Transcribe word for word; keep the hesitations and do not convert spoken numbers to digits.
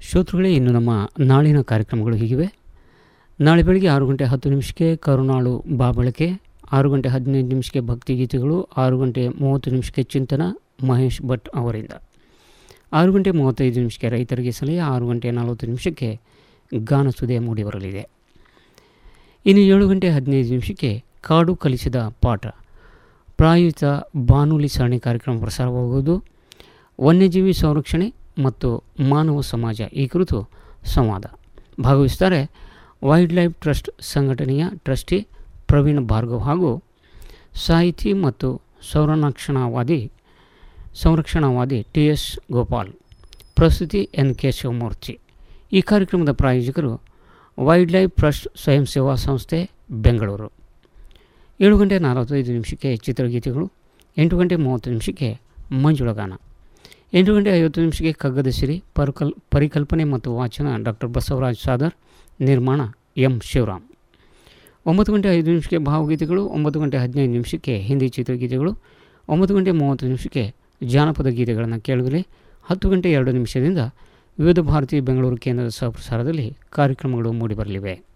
ಶ್ರೋತೃಗಳೇ, ಇನ್ನು ನಮ್ಮ ನಾಳಿನ ಕಾರ್ಯಕ್ರಮಗಳು ಹೀಗಿವೆ. ನಾಳೆ ಬೆಳಗ್ಗೆ ಆರು ಗಂಟೆ ಹತ್ತು ನಿಮಿಷಕ್ಕೆ ಕರುನಾಳು ಬಾಬಳಕೆ, ಆರು ಗಂಟೆ ಹದಿನೈದು ನಿಮಿಷಕ್ಕೆ ಭಕ್ತಿಗೀತೆಗಳು, ಆರು ಗಂಟೆ ಮೂವತ್ತು ನಿಮಿಷಕ್ಕೆ ಚಿಂತನ ಮಹೇಶ್ ಭಟ್ ಅವರಿಂದ, ಆರು ಗಂಟೆ ಮೂವತ್ತೈದು ನಿಮಿಷಕ್ಕೆ ರೈತರಿಗೆ ಸಲಹೆ, ಆರು ಗಂಟೆ ನಲವತ್ತು ನಿಮಿಷಕ್ಕೆ ಗಾನಸುದೆ ಮೂಡಿಬರಲಿದೆ. ಇನ್ನು ಏಳು ಗಂಟೆ ಹದಿನೈದು ನಿಮಿಷಕ್ಕೆ ಕಾಡು ಕಲಿಸಿದ ಪಾಠ ಪ್ರಾಯೋಜಿತ ಬಾನುಲಿ ಸರಣಿ ಕಾರ್ಯಕ್ರಮ ಪ್ರಸಾರವಾಗುವುದು. ವನ್ಯಜೀವಿ ಸಂರಕ್ಷಣೆ ಮತ್ತು ಮಾನವ ಸಮಾಜ ಈ ಕುರಿತು ಸಂವಾದ. ಭಾಗವಹಿಸುತ್ತಾರೆ ವೈಲ್ಡ್ ಲೈಫ್ ಟ್ರಸ್ಟ್ ಸಂಘಟನೆಯ ಟ್ರಸ್ಟಿ ಪ್ರವೀಣ್ ಭಾರ್ಗವ್ ಹಾಗೂ ಸಾಹಿತಿ ಮತ್ತು ಸಂರಕ್ಷಣಾವಾದಿ ಸಂರಕ್ಷಣಾವಾದಿ ಟಿ ಎಸ್ ಗೋಪಾಲ್. ಪ್ರಸ್ತುತಿ ಎನ್ ಕೆ ಶಿವಮೂರ್ತಿ. ಈ ಕಾರ್ಯಕ್ರಮದ ಪ್ರಾಯೋಜಕರು ವೈಲ್ಡ್ ಲೈಫ್ ಟ್ರಸ್ಟ್ ಸ್ವಯಂ ಸೇವಾ ಸಂಸ್ಥೆ ಬೆಂಗಳೂರು. ಏಳು ಗಂಟೆ ನಲವತ್ತೈದು ನಿಮಿಷಕ್ಕೆ ಚಿತ್ರಗೀತೆಗಳು, ಎಂಟು ಗಂಟೆ ಮೂವತ್ತು ನಿಮಿಷಕ್ಕೆ ಮಂಜುಳಗಾನ, ಎಂಟು ಗಂಟೆ ಐವತ್ತು ನಿಮಿಷಕ್ಕೆ ಕಗ್ಗದ ಸಿರಿ ಪರಿಕಲ್ ಪರಿಕಲ್ಪನೆ ಮತ್ತು ವಾಚನ ಡಾಕ್ಟರ್ ಬಸವರಾಜ್ ಸಾದರ್, ನಿರ್ಮಾಣ ಎಂ ಶಿವರಾಮ್. ಒಂಬತ್ತು ಗಂಟೆ ಐದು ನಿಮಿಷಕ್ಕೆ ಭಾವಗೀತೆಗಳು, ಒಂಬತ್ತು ಗಂಟೆ ಹದಿನೈದು ನಿಮಿಷಕ್ಕೆ ಹಿಂದಿ ಚಿತ್ರಗೀತೆಗಳು, ಒಂಬತ್ತು ಗಂಟೆ ಮೂವತ್ತು ನಿಮಿಷಕ್ಕೆ ಜಾನಪದ ಗೀತೆಗಳನ್ನು ಕೇಳುವಲ್ಲಿ. ಹತ್ತು ಗಂಟೆ ಎರಡು ನಿಮಿಷದಿಂದ ವಿವಿಧ ಭಾರತಿ ಬೆಂಗಳೂರು ಕೇಂದ್ರದ ಸಹಪ್ರಸಾರದಲ್ಲಿ ಕಾರ್ಯಕ್ರಮಗಳು ಮೂಡಿಬರಲಿವೆ.